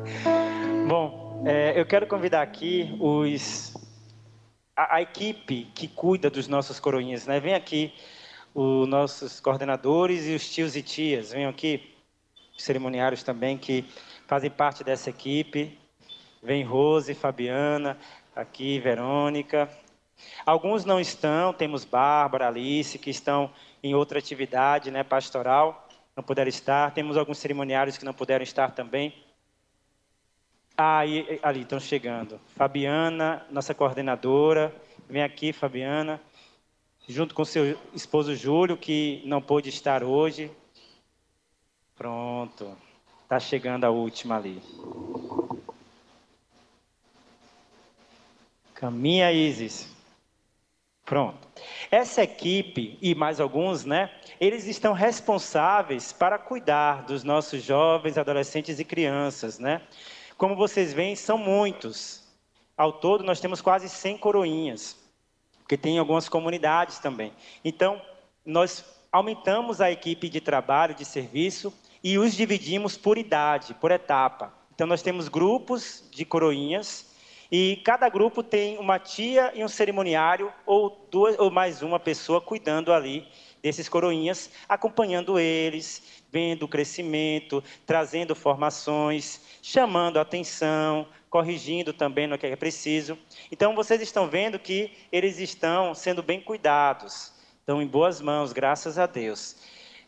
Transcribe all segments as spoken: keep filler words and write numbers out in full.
Bom, é, eu quero convidar aqui os, a, a equipe que cuida dos nossos coroinhas, né? Vem aqui os nossos coordenadores e os tios e tias. Venham aqui, os cerimoniários também que fazem parte dessa equipe. Vem Rose, Fabiana, aqui Verônica. Alguns não estão, temos Bárbara, Alice, que estão em outra atividade, né, pastoral, não puderam estar. Temos alguns cerimoniários que não puderam estar também. Ah, e, ali, estão chegando. Fabiana, nossa coordenadora. Vem aqui, Fabiana. Junto com seu esposo Júlio, que não pôde estar hoje. Pronto. Está chegando a última ali. Caminha, Isis. Pronto. Essa equipe e mais alguns, né? Eles estão responsáveis para cuidar dos nossos jovens, adolescentes e crianças, né? Como vocês veem, são muitos. Ao todo, nós temos quase cem coroinhas, porque tem algumas comunidades também. Então, nós aumentamos a equipe de trabalho, de serviço, e os dividimos por idade, por etapa. Então, nós temos grupos de coroinhas, e cada grupo tem uma tia e um cerimoniário, ou duas ou mais uma pessoa cuidando ali desses coroinhas, acompanhando eles, vendo o crescimento, trazendo formações, chamando a atenção, corrigindo também no que é preciso. Então, vocês estão vendo que eles estão sendo bem cuidados, estão em boas mãos, graças a Deus.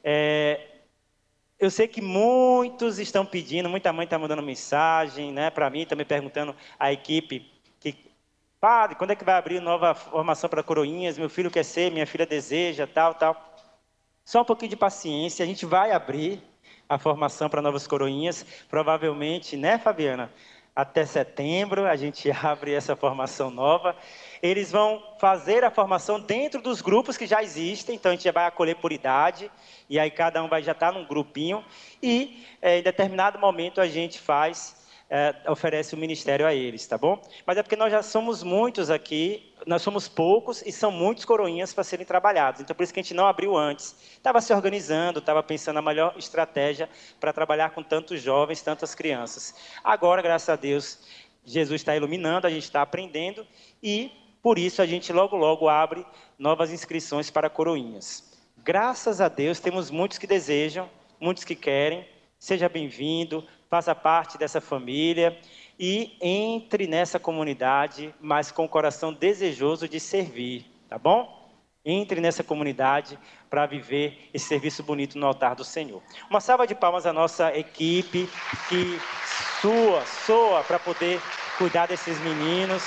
É, eu sei que muitos estão pedindo, muita mãe está mandando mensagem, né, para mim, também perguntando à equipe, que, padre, quando é que vai abrir nova formação para coroinhas? Meu filho quer ser, minha filha deseja, tal, tal. Só um pouquinho de paciência, a gente vai abrir a formação para novas coroinhas, provavelmente, né, Fabiana? Até setembro a gente abre essa formação nova. Eles vão fazer a formação dentro dos grupos que já existem, então a gente já vai acolher por idade, e aí cada um vai já estar num grupinho, e é, em determinado momento a gente faz, é, oferece o ministério a eles, tá bom? Mas é porque nós já somos muitos aqui, nós somos poucos e são muitos coroinhas para serem trabalhados, então por isso que a gente não abriu antes. Estava se organizando, estava pensando na melhor estratégia para trabalhar com tantos jovens, tantas crianças. Agora, graças a Deus, Jesus está iluminando, a gente está aprendendo, e por isso a gente logo, logo abre novas inscrições para coroinhas. Graças a Deus, temos muitos que desejam, muitos que querem. Seja bem-vindo, faça parte dessa família e entre nessa comunidade, mas com o coração desejoso de servir, tá bom? Entre nessa comunidade para viver esse serviço bonito no altar do Senhor. Uma salva de palmas à nossa equipe que sua, soa para poder cuidar desses meninos.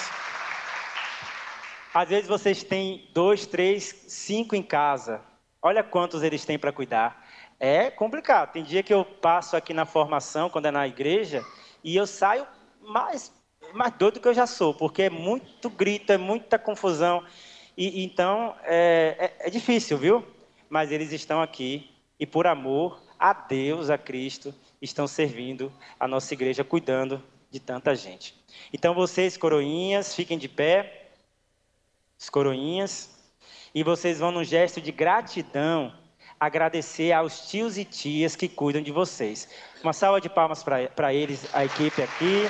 Às vezes vocês têm dois, três, cinco em casa. Olha quantos eles têm para cuidar. É complicado. Tem dia que eu passo aqui na formação, quando é na igreja, e eu saio mais, mais doido do que eu já sou, porque é muito grito, é muita confusão. E, então, é, é, é difícil, viu? Mas eles estão aqui e, por amor a Deus, a Cristo, estão servindo a nossa igreja, cuidando de tanta gente. Então, vocês, coroinhas, fiquem de pé, os coroinhas, e vocês vão, num gesto de gratidão, agradecer aos tios e tias que cuidam de vocês. Uma salva de palmas para eles, a equipe aqui.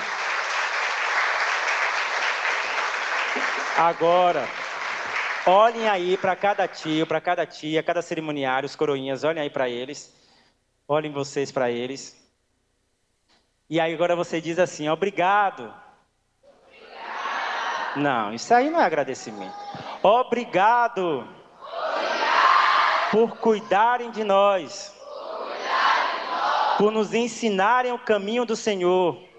Agora, olhem aí para cada tio, para cada tia, cada cerimoniário, os coroinhas, olhem aí para eles. Olhem vocês para eles. E aí agora você diz assim, obrigado. Obrigado. Não, isso aí não é agradecimento. Obrigado. Obrigado. Por cuidarem de nós. Por, cuidar de nós. Por nos ensinarem o caminho do Senhor. Por,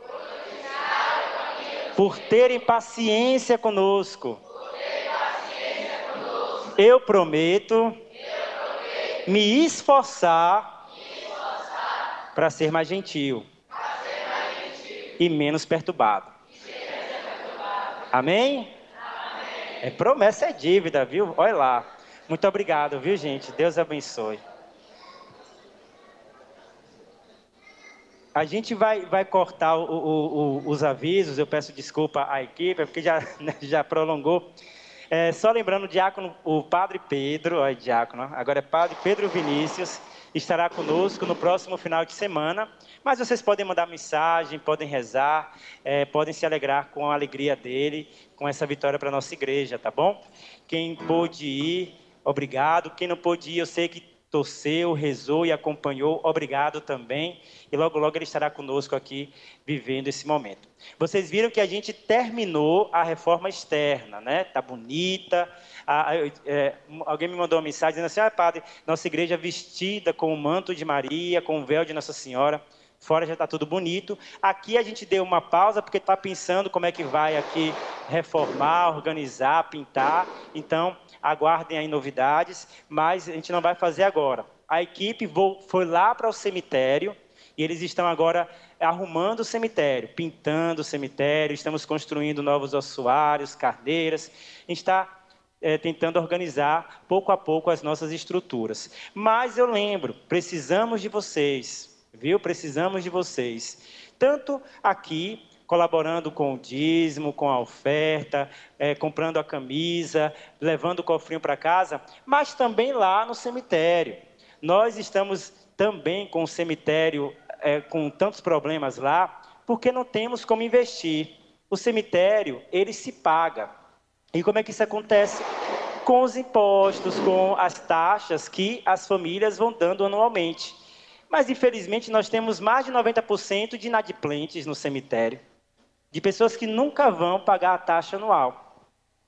por terem paciência conosco. Por ter paciência conosco. Eu prometo, Eu prometo me esforçar, esforçar para ser mais gentil. E menos perturbado. Amém? Amém? É promessa, é dívida, viu? Olha lá. Muito obrigado, viu, gente? Deus abençoe. A gente vai, vai cortar o, o, o, os avisos. Eu peço desculpa à equipe, porque já, já prolongou. É, só lembrando, o diácono, o padre Pedro, olha, diácono, agora é padre Pedro Vinícius, estará conosco no próximo final de semana, mas vocês podem mandar mensagem, podem rezar, é, podem se alegrar com a alegria dele, com essa vitória para a nossa igreja, tá bom? Quem pôde ir, obrigado. Quem não pôde ir, eu sei que torceu, rezou e acompanhou, obrigado também. E logo, logo ele estará conosco aqui, vivendo esse momento. Vocês viram que a gente terminou a reforma externa, né? Tá bonita. Ah, é, alguém me mandou uma mensagem dizendo assim, ah, padre, nossa igreja vestida com o manto de Maria, com o véu de Nossa Senhora. Fora já está tudo bonito. Aqui a gente deu uma pausa, porque está pensando como é que vai aqui reformar, organizar, pintar. Então, aguardem aí novidades, mas a gente não vai fazer agora. A equipe foi lá para o cemitério, e eles estão agora arrumando o cemitério, pintando o cemitério, estamos construindo novos ossuários, carneiras. A gente está é, tentando organizar, pouco a pouco, as nossas estruturas. Mas eu lembro, precisamos de vocês. Viu? Precisamos de vocês. Tanto aqui, colaborando com o dízimo, com a oferta, é, comprando a camisa, levando o cofrinho para casa, mas também lá no cemitério. Nós estamos também com o cemitério, é, com tantos problemas lá, porque não temos como investir. O cemitério, ele se paga. E como é que isso acontece? Com os impostos, com as taxas que as famílias vão dando anualmente. Mas, infelizmente, nós temos mais de noventa por cento de inadimplentes no cemitério, de pessoas que nunca vão pagar a taxa anual.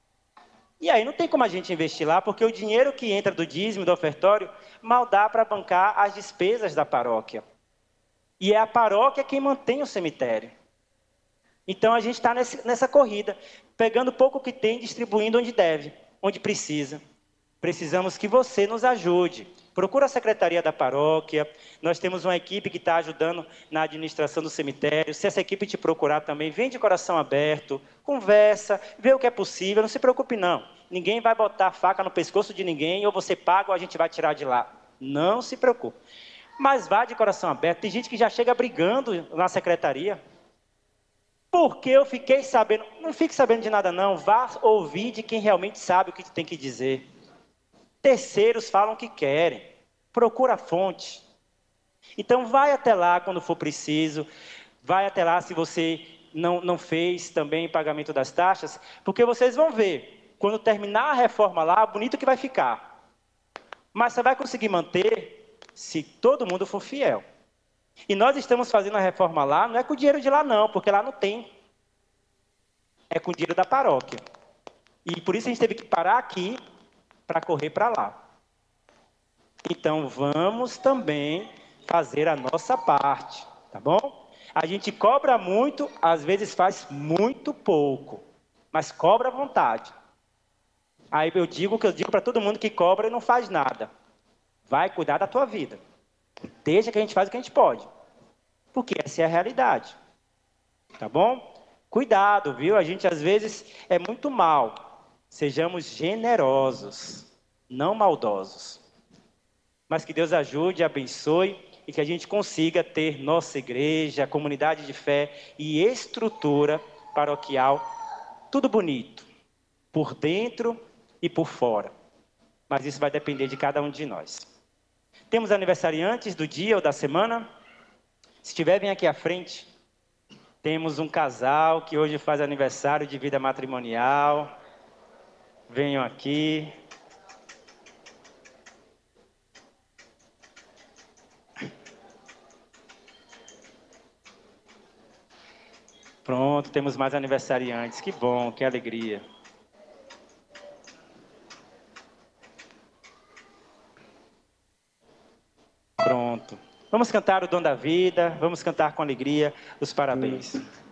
E aí não tem como a gente investir lá, porque o dinheiro que entra do dízimo, do ofertório, mal dá para bancar as despesas da paróquia. E é a paróquia quem mantém o cemitério. Então, a gente está nessa corrida, pegando o pouco que tem, distribuindo onde deve, onde precisa. Precisamos que você nos ajude. Procura a secretaria da paróquia, nós temos uma equipe que está ajudando na administração do cemitério. Se essa equipe te procurar também, vem de coração aberto, conversa, vê o que é possível, não se preocupe não. Ninguém vai botar a faca no pescoço de ninguém, ou você paga ou a gente vai tirar de lá. Não se preocupe. Mas vá de coração aberto, tem gente que já chega brigando na secretaria. Porque eu fiquei sabendo, não fique sabendo de nada não, vá ouvir de quem realmente sabe o que tem que dizer. Terceiros falam o que querem. Procura a fonte. Então, vai até lá quando for preciso. Vai até lá se você não, não fez também pagamento das taxas. Porque vocês vão ver, quando terminar a reforma lá, bonito que vai ficar. Mas você vai conseguir manter se todo mundo for fiel. E nós estamos fazendo a reforma lá, não é com o dinheiro de lá não, porque lá não tem. É com o dinheiro da paróquia. E por isso a gente teve que parar aqui para correr para lá. Então, vamos também fazer a nossa parte, tá bom? A gente cobra muito, às vezes faz muito pouco, mas cobra à vontade. Aí eu digo o que eu digo para todo mundo que cobra e não faz nada. Vai cuidar da tua vida. Deixa que a gente faz o que a gente pode. Porque essa é a realidade. Tá bom? Cuidado, viu? A gente às vezes é muito mal. Sejamos generosos, não maldosos. Mas que Deus ajude, abençoe e que a gente consiga ter nossa igreja, comunidade de fé e estrutura paroquial, tudo bonito, por dentro e por fora. Mas isso vai depender de cada um de nós. Temos aniversariantes do dia ou da semana? Se tiver, vem aqui à frente. Temos um casal que hoje faz aniversário de vida matrimonial. Venham aqui. Pronto, temos mais aniversariantes. Que bom, que alegria. Pronto. Vamos cantar o dom da vida, vamos cantar com alegria os parabéns.